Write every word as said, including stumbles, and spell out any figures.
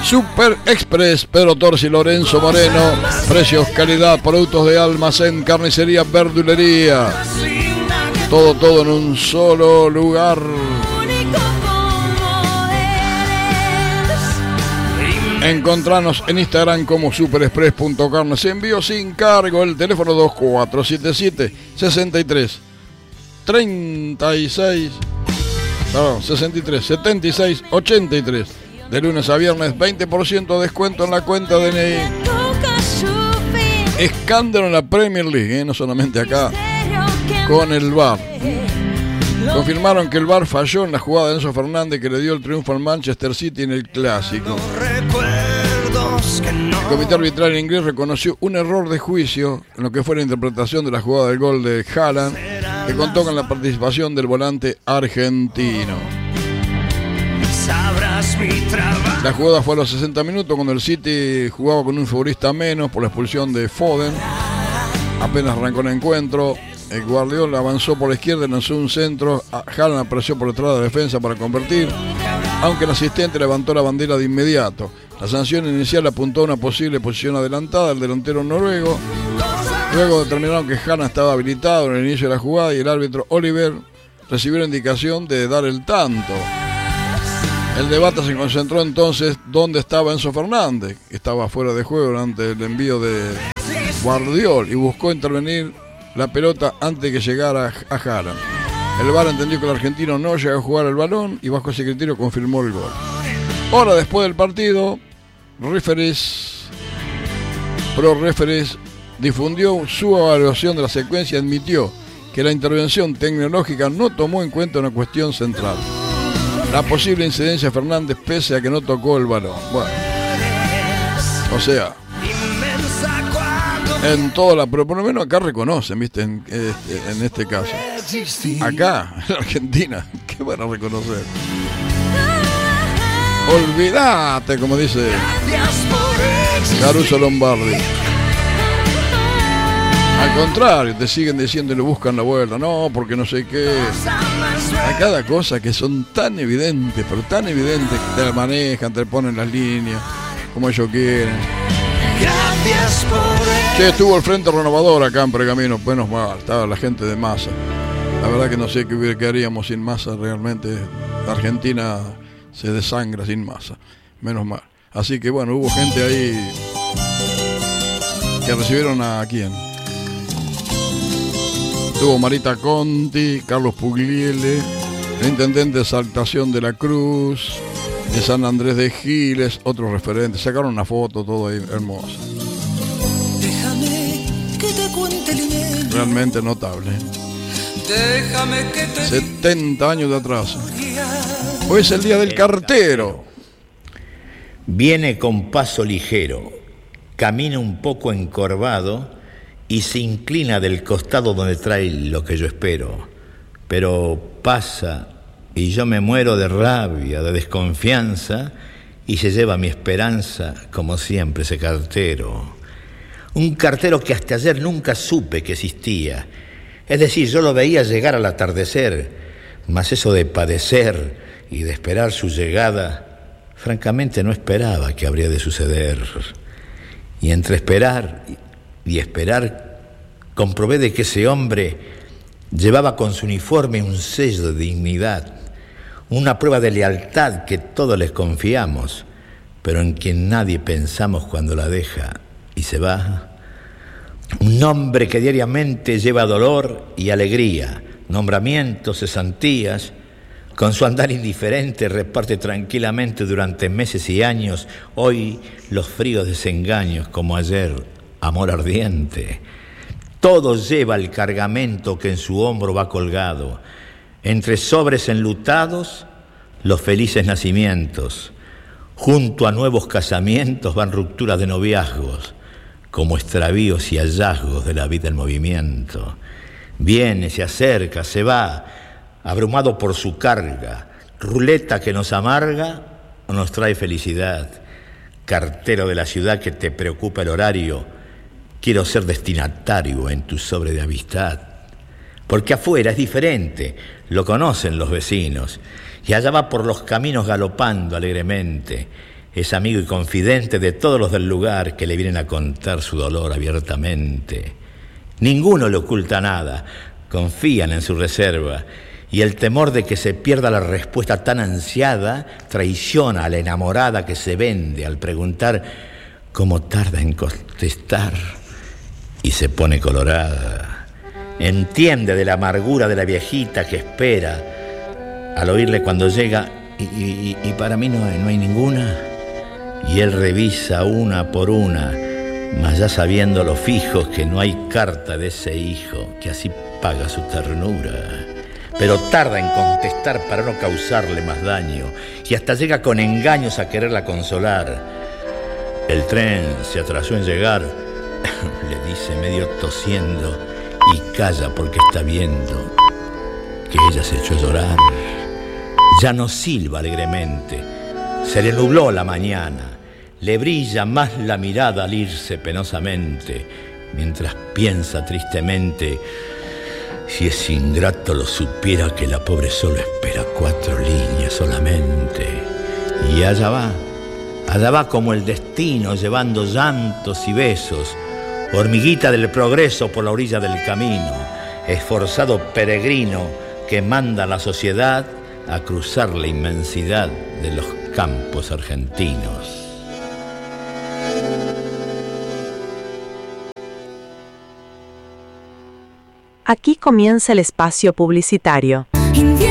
Super Express, Pedro Torres y Lorenzo Moreno. Precios, calidad, productos de almacén, carnicería, verdulería. Todo, todo en un solo lugar. Encontranos en Instagram como superexpress punto carnes. Envío sin cargo. El teléfono dos cuatro siete siete, sesenta y tres, treinta y seis, perdón, sesenta y tres, setenta y seis, ochenta y tres. De lunes a viernes, veinte por ciento de descuento en la cuenta D N I. Escándalo en la Premier League, ¿eh? No solamente acá, con el V A R. Confirmaron que el V A R falló en la jugada de Enzo Fernández que le dio el triunfo al Manchester City en el Clásico. El comité arbitral inglés reconoció un error de juicio en lo que fue la interpretación de la jugada del gol de Haaland, que contó con la participación del volante argentino. La jugada fue a los sesenta minutos cuando el City jugaba con un futbolista menos por la expulsión de Foden. Apenas arrancó el encuentro, el Guardiola avanzó por la izquierda y lanzó un centro. Haaland apareció por detrás de la defensa para convertir, aunque el asistente levantó la bandera de inmediato. La sanción inicial apuntó a una posible posición adelantada del delantero noruego. Luego determinaron que Haaland estaba habilitado en el inicio de la jugada y el árbitro Oliver recibió la indicación de dar el tanto. El debate se concentró entonces dónde estaba Enzo Fernández, que estaba fuera de juego durante el envío de Guardiola y buscó intervenir la pelota antes de que llegara a Haaland. El V A R entendió que el argentino no llegó a jugar el balón y bajo ese criterio confirmó el gol. Hora después del partido, Referees, Pro Referees difundió su evaluación de la secuencia y admitió que la intervención tecnológica no tomó en cuenta una cuestión central: la posible incidencia de Fernández pese a que no tocó el balón. Bueno, o sea, en toda la, pero por lo menos acá reconocen, viste, en este, en este caso. Acá, en Argentina, ¿qué van a reconocer? Olvídate, como dice Caruso Lombardi. Al contrario, te siguen diciendo y le buscan la vuelta. No, porque no sé qué. A cada cosa que son tan evidentes, pero tan evidentes que te la manejan, te ponen las líneas como ellos quieren. Che, estuvo el Frente Renovador acá en Pergamino, menos mal, estaba la gente de Massa. La verdad que no sé qué, qué haríamos sin Massa realmente. Argentina se desangra sin Massa, menos mal. Así que bueno, hubo gente ahí que recibieron a quién. Tuvo Marita Conti, Carlos Pugliese, el intendente de Saltación de la Cruz, de San Andrés de Giles, otros referentes. Sacaron una foto, todo ahí hermosa. Déjame que te cuente el realmente notable. Déjame que te setenta años de atraso. Hoy es el día del cartero. Viene con paso ligero, camina un poco encorvado y se inclina del costado donde trae lo que yo espero. Pero pasa y yo me muero de rabia, de desconfianza, y se lleva mi esperanza, como siempre, ese cartero. Un cartero que hasta ayer nunca supe que existía. Es decir, yo lo veía llegar al atardecer, mas eso de padecer y de esperar su llegada, francamente no esperaba que habría de suceder. Y entre esperar y esperar, comprobé de que ese hombre llevaba con su uniforme un sello de dignidad, una prueba de lealtad que todos les confiamos, pero en quien nadie pensamos cuando la deja y se va. Un hombre que diariamente lleva dolor y alegría, nombramientos, cesantías, con su andar indiferente reparte tranquilamente durante meses y años, hoy los fríos desengaños, como ayer, amor ardiente. Todo lleva el cargamento que en su hombro va colgado. Entre sobres enlutados, los felices nacimientos. Junto a nuevos casamientos van rupturas de noviazgos, como extravíos y hallazgos de la vida en movimiento. Viene, se acerca, se va, abrumado por su carga, ruleta que nos amarga o nos trae felicidad. Cartero de la ciudad que te preocupa el horario, quiero ser destinatario en tu sobre de amistad. Porque afuera es diferente, lo conocen los vecinos, y allá va por los caminos galopando alegremente. Es amigo y confidente de todos los del lugar que le vienen a contar su dolor abiertamente. Ninguno le oculta nada, confían en su reserva, y el temor de que se pierda la respuesta tan ansiada traiciona a la enamorada que se vende al preguntar cómo tarda en contestar y se pone colorada. Entiende de la amargura de la viejita que espera al oírle cuando llega y, y, y para mí no hay, no hay ninguna. Y él revisa una por una, mas ya sabiendo lo fijos que no hay carta de ese hijo que así paga su ternura. Pero tarda en contestar para no causarle más daño y hasta llega con engaños a quererla consolar. El tren se atrasó en llegar, le dice medio tosiendo, y calla porque está viendo que ella se echó a llorar. Ya no silba alegremente, se le nubló la mañana, le brilla más la mirada al irse penosamente, mientras piensa tristemente: si es ingrato lo supiera que la pobre solo espera cuatro líneas solamente. Y allá va, allá va como el destino llevando llantos y besos, hormiguita del progreso por la orilla del camino, esforzado peregrino que manda a la sociedad a cruzar la inmensidad de los campos argentinos. Aquí comienza el espacio publicitario.